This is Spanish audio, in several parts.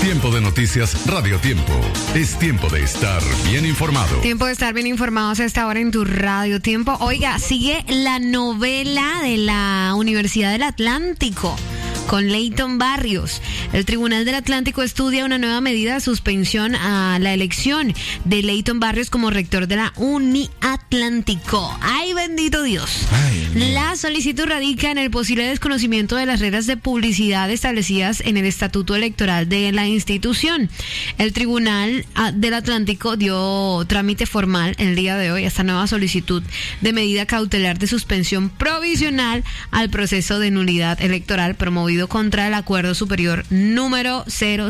Tiempo de noticias Radio Tiempo. Es tiempo de estar bien informado. Tiempo de estar bien informados a esta hora en tu Radio Tiempo. Oiga, sigue la novela de la Universidad del Atlántico con Leyton Barrios. El Tribunal del Atlántico estudia una nueva medida de suspensión a la elección de Leyton Barrios como rector de la Uniatlántico. ¡Ay, bendito Dios! La solicitud radica en el posible desconocimiento de las reglas de publicidad establecidas en el Estatuto Electoral de la institución. El Tribunal del Atlántico dio trámite formal el día de hoy a esta nueva solicitud de medida cautelar de suspensión provisional al proceso de nulidad electoral promovido contra el Acuerdo Superior número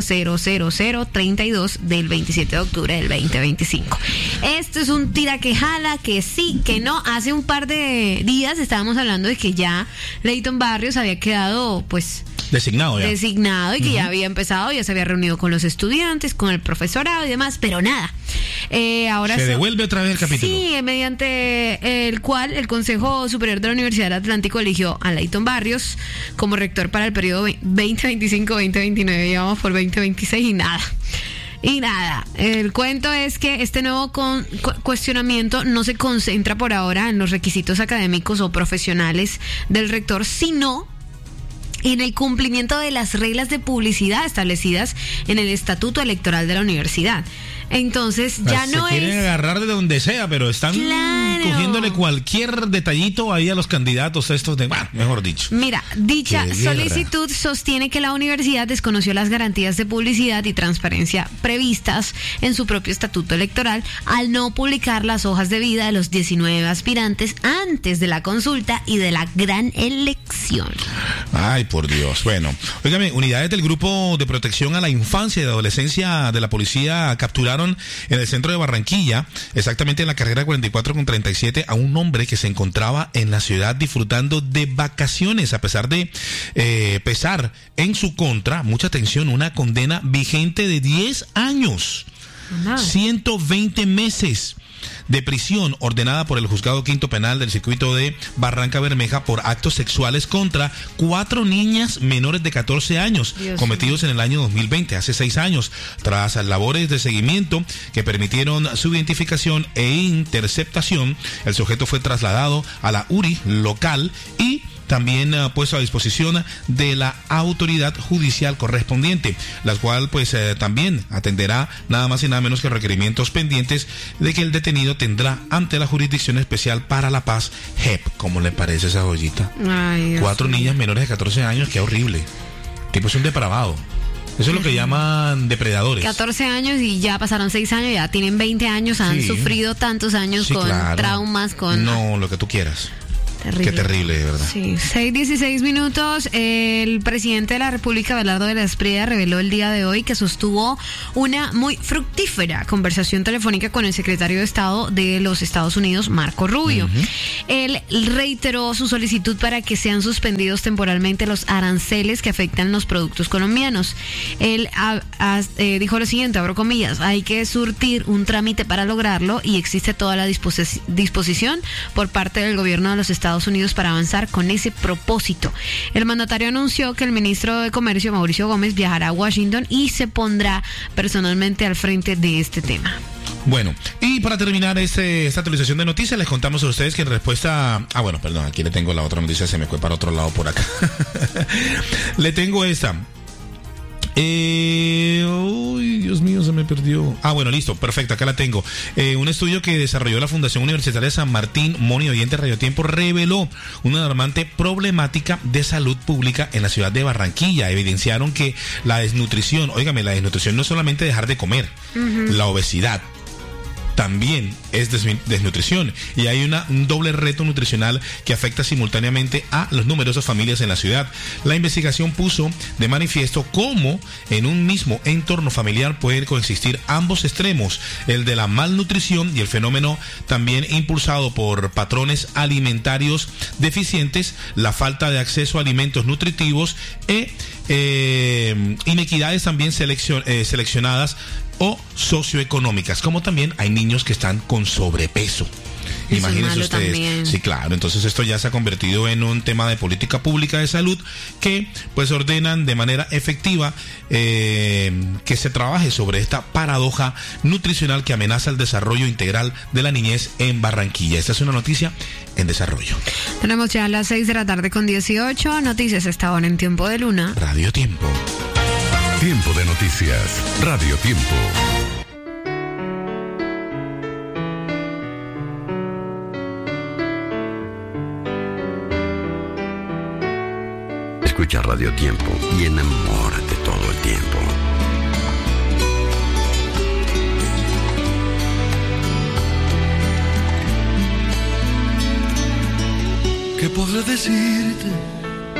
00032 del 27 de octubre del 2025. Esto es un tira que jala, que sí, que no. Hace un par de días estábamos hablando de que ya Leyton Barrios había quedado, pues, designado y que ya había empezado, ya se había reunido con los estudiantes, con el profesorado y demás, pero nada. Ahora se devuelve otra vez el capítulo. Sí, mediante el cual el Consejo Superior de la Universidad del Atlántico eligió a Leyton Barrios como rector para el periodo 2025-2029. Llevamos por 2026 y nada. El cuento es que este nuevo cuestionamiento no se concentra por ahora en los requisitos académicos o profesionales del rector, sino en el cumplimiento de las reglas de publicidad establecidas en el Estatuto Electoral de la Universidad. Entonces ya no es... Se quieren agarrar de donde sea, pero están cogiéndole cualquier detallito ahí a los candidatos estos de... Bueno, mejor dicho. Mira, dicha solicitud sostiene que la universidad desconoció las garantías de publicidad y transparencia previstas en su propio estatuto electoral al no publicar las hojas de vida de los 19 aspirantes antes de la consulta y de la gran elección. Ay, por Dios. Bueno, óigame, unidades del Grupo de Protección a la Infancia y Adolescencia de la Policía capturaron en el centro de Barranquilla, exactamente en la carrera 44 con 37, a un hombre que se encontraba en la ciudad disfrutando de vacaciones, a pesar de pesar en su contra, mucha atención, una condena vigente de 10 años, 120 meses de prisión ordenada por el Juzgado Quinto Penal del Circuito de Barranca Bermeja por actos sexuales contra 4 niñas menores de 14 años cometidos en el año 2020, hace 6 años, tras labores de seguimiento que permitieron su identificación e interceptación. El sujeto fue trasladado a la URI local y también puesto a disposición de la autoridad judicial correspondiente, la cual pues también atenderá nada más y nada menos que requerimientos pendientes de que el detenido tendrá ante la Jurisdicción Especial para la Paz, JEP. ¿Cómo le parece esa joyita? Ay, 4 niñas menores de 14 años, qué horrible. Tipo es un depravado. Eso es lo que llaman depredadores. 14 años y ya pasaron 6 años, ya tienen 20 años, han sufrido tantos años con traumas, con... No, lo que tú quieras. Terrible. Qué terrible, de verdad. Sí, 6:16. El presidente de la República, Abelardo de la Espriella, reveló el día de hoy que sostuvo una muy fructífera conversación telefónica con el secretario de Estado de los Estados Unidos, Marco Rubio. Él reiteró su solicitud para que sean suspendidos temporalmente los aranceles que afectan los productos colombianos. Él dijo lo siguiente, abro comillas: hay que surtir un trámite para lograrlo y existe toda la disposición por parte del gobierno de los Estados Unidos para avanzar con ese propósito. El mandatario anunció que el ministro de Comercio, Mauricio Gómez, viajará a Washington y se pondrá personalmente al frente de este tema. Bueno, y para terminar esta actualización de noticias, les contamos a ustedes que en respuesta... aquí le tengo la otra noticia, se me fue para otro lado por acá. Le tengo esta. Dios mío, se me perdió. Bueno, listo, perfecto, acá la tengo. Un estudio que desarrolló la Fundación Universitaria de San Martín, Moni Oyente Radio Tiempo, reveló una alarmante problemática de salud pública en la ciudad de Barranquilla. Evidenciaron que la desnutrición no es solamente dejar de comer, la obesidad también es desnutrición, y hay un doble reto nutricional que afecta simultáneamente a las numerosas familias en la ciudad. La investigación puso de manifiesto cómo en un mismo entorno familiar pueden coexistir ambos extremos, el de la malnutrición y el fenómeno también impulsado por patrones alimentarios deficientes, la falta de acceso a alimentos nutritivos inequidades también seleccionadas o socioeconómicas, como también hay niños que están con sobrepeso. Imagínese ustedes. También. Sí, claro. Entonces esto ya se ha convertido en un tema de política pública de salud que pues ordenan de manera efectiva que se trabaje sobre esta paradoja nutricional que amenaza el desarrollo integral de la niñez en Barranquilla. Esta es una noticia en desarrollo. Tenemos ya las 6:18 noticias esta hora en Tiempo de Luna. Radio Tiempo. Tiempo de noticias. Radio Tiempo. Escucha Radio Tiempo y enamórate todo el tiempo. ¿Qué podré decirte